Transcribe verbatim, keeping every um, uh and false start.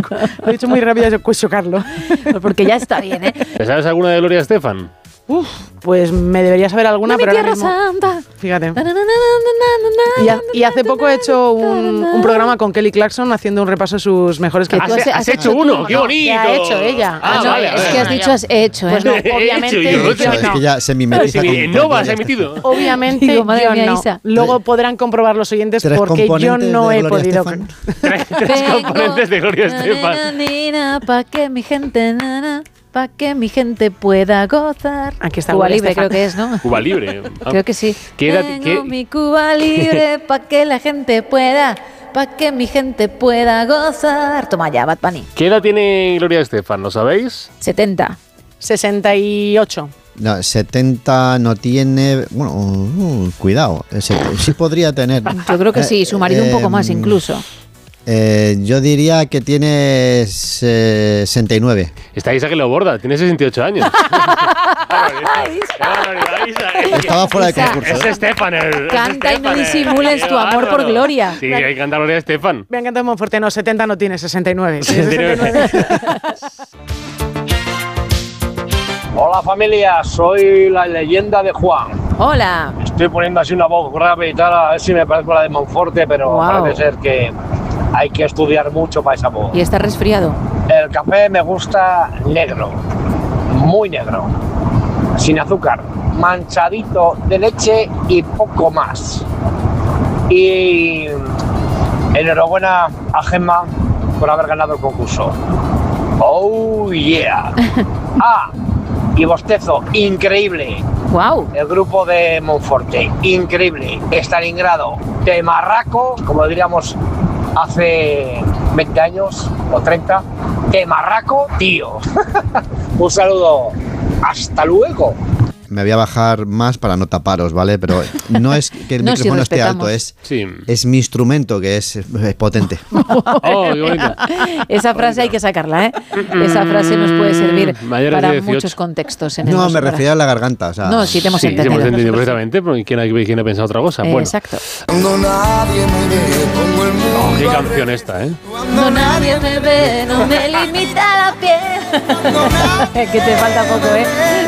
Lo he dicho muy rápido, es chocarlo. Porque ya está bien, ¿eh? ¿Te sabes alguna de Gloria Estefan? Uf, pues me debería saber alguna, de pero mi ahora tierra mismo, santa. fíjate. Y, ha, y hace poco he hecho un, un programa con Kelly Clarkson haciendo un repaso de sus mejores Que tú canciones. has- ¿Has, has hecho hecho uno? tú, ¡Qué no, bonito! que ha hecho ella. Ah, Ah, no, vale, es vale, que has vale. dicho has hecho, ¿eh? Pues no, He hecho obviamente yo, yo, he hecho. Es no. que ya se mimetiza Sí, con en todo, Nova ya se ha está. emitido. Obviamente Digo, madre yo mía, no. Isa. Luego podrán comprobar los oyentes Tres porque yo componentes no de he Gloria podido. Estefan. Tres, tres componentes de Gloria Estefan. Estefan. Pa' que mi gente, na, na, pa' que mi gente pueda gozar. Aquí está Cuba Gloria Libre, Estefan. creo que es, ¿no? Cuba Libre. Ah. Creo que sí. ¿Qué edad- Tengo qué- mi Cuba Libre pa' que la gente pueda, pa' que mi gente pueda gozar. Toma ya, Bad Bunny. ¿Qué edad tiene Gloria Estefan? ¿Lo sabéis? setenta. sesenta y ocho. No, setenta no tiene... Bueno, uh, cuidado. Ese- sí podría tener. Yo creo que sí, su marido un poco más Eh, incluso. Eh, yo diría que tiene sesenta y nueve. Está Isa que lo borda, tiene sesenta y ocho años. Estaba fuera de Isa. concurso. Es ¿eh? Estefan el. es Canta y no Estefan, el- disimules qué tu amor por bárbaro. Gloria. Sí, hay que cantar Gloria Estefan. Me ha encantado Monforte. No, setenta no tiene, sesenta y nueve. Tiene sesenta y nueve. sesenta y nueve. Hola familia, soy la leyenda de Juan. Hola. Estoy poniendo así una voz grave y tal, a ver si me parezco a la de Monforte, pero Guau. parece ser que hay que estudiar mucho para esa voz. Y está resfriado. El café me gusta negro, muy negro, sin azúcar, manchadito de leche y poco más. Y enhorabuena a Gemma por haber ganado el concurso. Oh yeah. Ah, y bostezo, increíble. Wow. El grupo de Monforte, increíble. Stalingrado, de marraco, como diríamos hace veinte años o treinta. De marraco, tío. Un saludo. Hasta luego. Me voy a bajar más para no taparos, ¿vale? Pero no es que el No, si micrófono esté respetamos. alto, es, Sí. es mi instrumento que es, es potente. Oh, qué bonito. Esa frase hay que sacarla, ¿eh? Esa frase nos puede servir Mayores de para dieciocho. muchos contextos. En el No, me Nosotras. refería a la garganta. O sea, No, sí te hemos Sí, sí, entendido. hemos entendido nosotros sí. perfectamente, pero ¿quién ha, quién ha pensado otra cosa? Eh, Bueno, Exacto. Cuando nadie me ve, pongo el mundo oh, qué al canción revés. esta, ¿eh? No nadie me ve, no me limita la piel. Que te falta poco, ¿eh?